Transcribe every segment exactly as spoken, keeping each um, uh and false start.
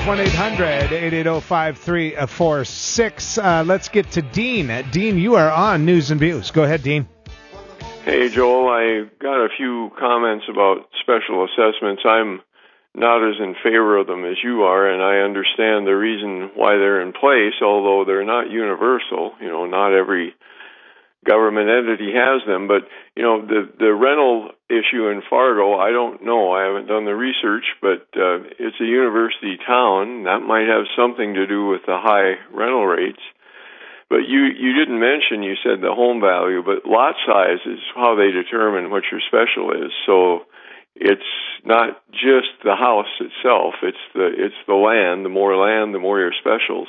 one eight hundred eight eight zero five three four six. Uh, let's get to Dean. Dean, you are on News and Views. Go ahead, Dean. Hey, Joel. I got a few comments about special assessments. I'm not as in favor of them as you are, and I understand the reason why they're in place, although they're not universal. You know, not every government entity has them. But, you know, the, the rental issue in Fargo, I don't know. I haven't done the research, but uh, it's a university town. That might have something to do with the high rental rates. But you, you didn't mention, you said the home value, but lot size is how they determine what your special is. So it's not just the house itself, it's the it's the land. The more land, the more your specials.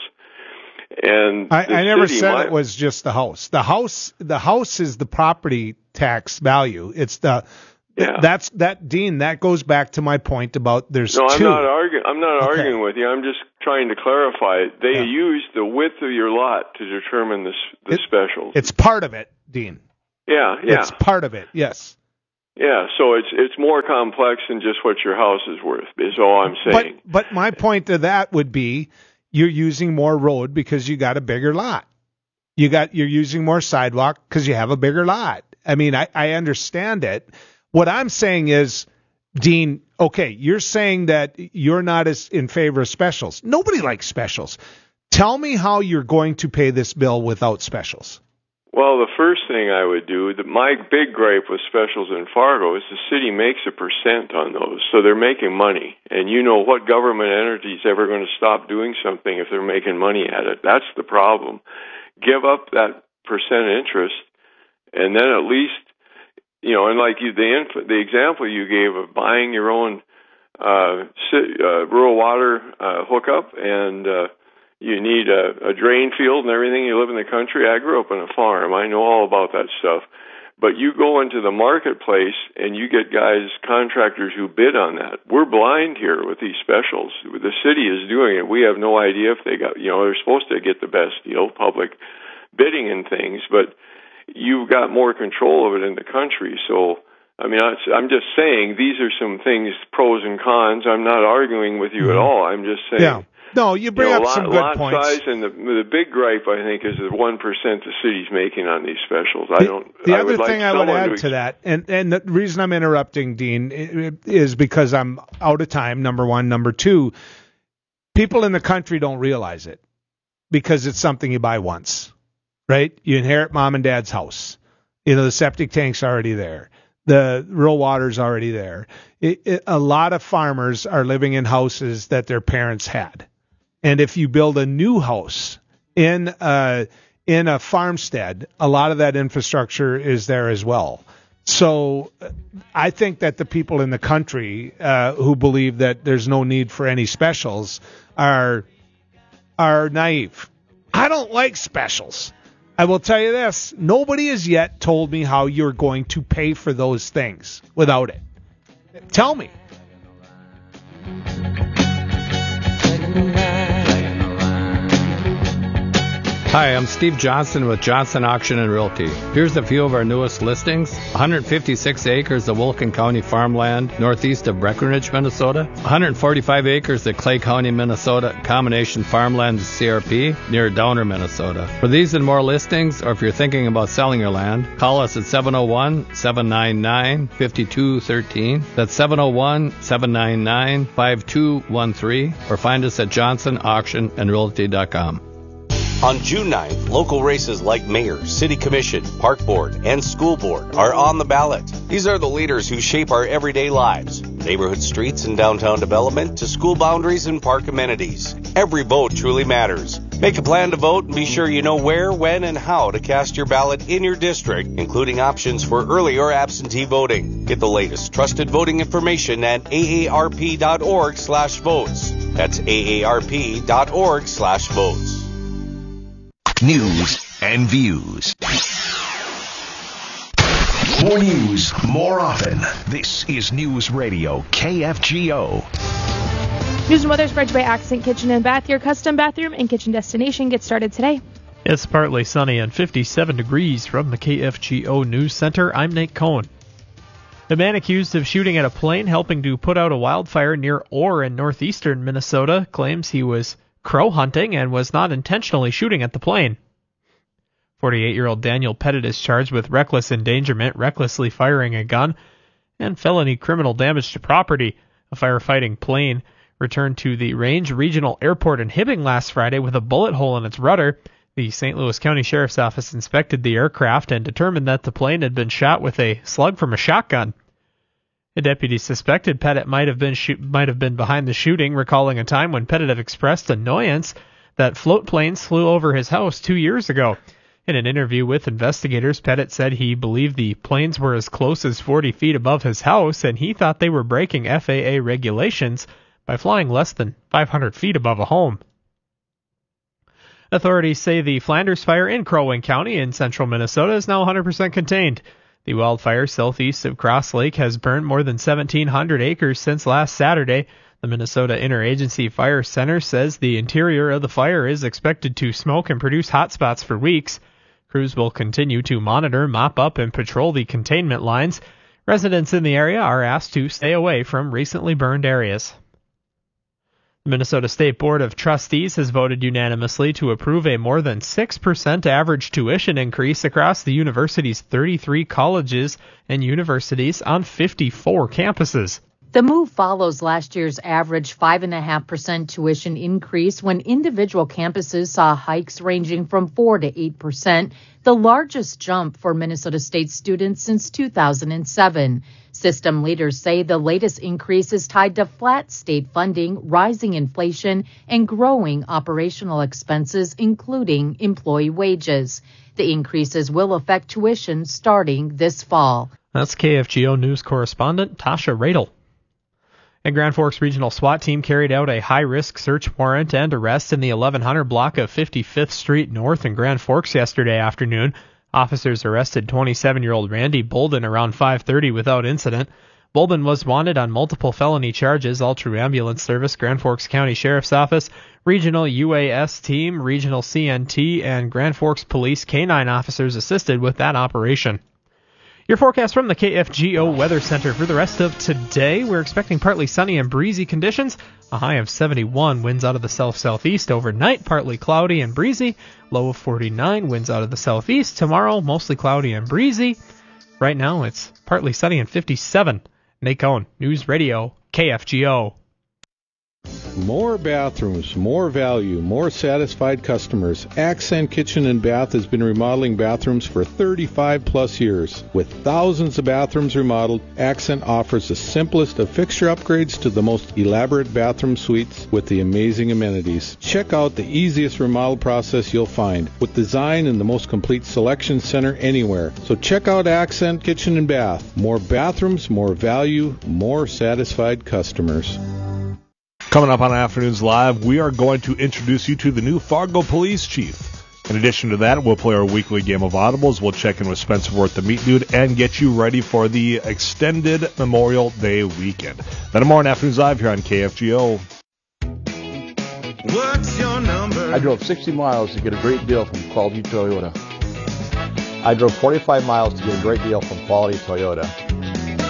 And I, I never said might, it was just the house. The house the house is the property tax value. It's the yeah. that's that Dean, that goes back to my point about there's no, two. I'm not arguing I'm not okay. arguing with you. I'm just trying to clarify. They yeah. use the width of your lot to determine the the it, specials. It's part of it, Dean. Yeah, yeah. It's part of it. Yes. Yeah, so it's it's more complex than just what your house is worth, is all I'm saying. But but my point to that would be you're using more road because you got a bigger lot. You got you're using more sidewalk because you have a bigger lot. I mean, I, I understand it. What I'm saying is, Dean, okay, you're saying that you're not as in favor of specials. Nobody likes specials. Tell me how you're going to pay this bill without specials. Well, the first thing I would do, the, my big gripe with specials in Fargo is the city makes a percent on those, so they're making money. And you know what government entity is ever going to stop doing something if they're making money at it? That's the problem. Give up that percent interest, and then at least, you know, and like you, the inf- the example you gave of buying your own uh, ci- uh, rural water uh, hookup and uh, you need a, a drain field and everything. You live in the country. I grew up on a farm. I know all about that stuff. But you go into the marketplace and you get guys, contractors who bid on that. We're blind here with these specials. The city is doing it. We have no idea if they got, you know, they're supposed to get the best deal, public bidding and things, but you've got more control of it in the country. So, I mean, I'm just saying these are some things, pros and cons. I'm not arguing with you at all. I'm just saying. Yeah. No, you bring you know, up lot, some good lot points. Size and the, the big gripe, I think, is the one percent the city's making on these specials. I don't. The I other would thing like I would add to, to that, and and the reason I'm interrupting, Dean, is because I'm out of time. Number one, number two, people in the country don't realize it because it's something you buy once, right? You inherit mom and dad's house. You know, the septic tank's already there. The rural water's already there. It, it, a lot of farmers are living in houses that their parents had. And if you build a new house in a, in a farmstead, a lot of that infrastructure is there as well. So I think that the people in the country uh, who believe that there's no need for any specials are are naive. I don't like specials. I will tell you this. Nobody has yet told me how you're going to pay for those things without it. Tell me. Hi, I'm Steve Johnson with Johnson Auction and Realty. Here's a few of our newest listings. one hundred fifty-six acres of Wilkin County farmland northeast of Breckenridge, Minnesota. one hundred forty-five acres of Clay County, Minnesota combination farmland C R P near Downer, Minnesota. For these and more listings, or if you're thinking about selling your land, call us at seven oh one, seven nine nine, five two one three. That's seven oh one, seven nine nine, five two one three, or find us at johnson auction and realty dot com. On June ninth, local races like mayor, city commission, park board, and school board are on the ballot. These are the leaders who shape our everyday lives, neighborhood streets and downtown development to school boundaries and park amenities. Every vote truly matters. Make a plan to vote and be sure you know where, when, and how to cast your ballot in your district, including options for early or absentee voting. Get the latest trusted voting information at aarp.org slash votes. That's aarp.org slash votes. News and Views. More news, more often. This is News Radio K F G O. News and weather spread by Accent Kitchen and Bath. Your custom bathroom and kitchen destination gets started today. It's partly sunny and fifty-seven degrees from the K F G O News Center. I'm Nate Cohn. The man accused of shooting at a plane helping to put out a wildfire near Orr in northeastern Minnesota claims he was crow hunting and was not intentionally shooting at the plane. forty-eight-year-old Daniel Pettit is charged with reckless endangerment, recklessly firing a gun, and felony criminal damage to property. A firefighting plane returned to the Range Regional Airport in Hibbing last Friday with a bullet hole in its rudder. The Saint Louis County Sheriff's Office inspected the aircraft and determined that the plane had been shot with a slug from a shotgun. The deputy suspected Pettit might have been shoot, might have been behind the shooting, recalling a time when Pettit had expressed annoyance that float planes flew over his house two years ago. In an interview with investigators, Pettit said he believed the planes were as close as forty feet above his house, and he thought they were breaking F A A regulations by flying less than five hundred feet above a home. Authorities say the Flanders fire in Crow Wing County in central Minnesota is now one hundred percent contained. The wildfire southeast of Cross Lake has burned more than seventeen hundred acres since last Saturday. The Minnesota Interagency Fire Center says the interior of the fire is expected to smoke and produce hot spots for weeks. Crews will continue to monitor, mop up, and patrol the containment lines. Residents in the area are asked to stay away from recently burned areas. The Minnesota State Board of Trustees has voted unanimously to approve a more than six percent average tuition increase across the university's thirty-three colleges and universities on fifty-four campuses. The move follows last year's average five point five percent tuition increase when individual campuses saw hikes ranging from four to eight percent, the largest jump for Minnesota State students since two thousand seven. System leaders say the latest increase is tied to flat state funding, rising inflation, and growing operational expenses, including employee wages. The increases will affect tuition starting this fall. That's K F G O News correspondent Tasha Radel. A Grand Forks Regional SWAT team carried out a high-risk search warrant and arrest in the eleven hundred block of fifty-fifth Street North in Grand Forks yesterday afternoon. Officers arrested twenty-seven-year-old Randy Bolden around five thirty without incident. Bolden was wanted on multiple felony charges. All True Ambulance Service, Grand Forks County Sheriff's Office, Regional U A S Team, Regional C N T, and Grand Forks Police K nine officers assisted with that operation. Your forecast from the K F G O Weather Center for the rest of today. We're expecting partly sunny and breezy conditions. A high of seventy-one, winds out of the south-southeast. Overnight, partly cloudy and breezy. Low of forty-nine, winds out of the southeast. Tomorrow, mostly cloudy and breezy. Right now, it's partly sunny and fifty-seven. Nate Cohn, News Radio, K F G O. More bathrooms, more value, more satisfied customers. Accent Kitchen and Bath has been remodeling bathrooms for thirty-five plus years. With thousands of bathrooms remodeled, Accent offers the simplest of fixture upgrades to the most elaborate bathroom suites with the amazing amenities. Check out the easiest remodel process you'll find, with design and the most complete selection center anywhere. So check out Accent Kitchen and Bath. More bathrooms, more value, more satisfied customers. Coming up on Afternoons Live, we are going to introduce you to the new Fargo Police Chief. In addition to that, we'll play our weekly game of audibles. We'll check in with Spencer Worth, the Meat Dude, and get you ready for the extended Memorial Day weekend. Then more on Afternoons Live here on K F G O. What's your number? I drove sixty miles to get a great deal from Quality Toyota. I drove forty-five miles to get a great deal from Quality Toyota.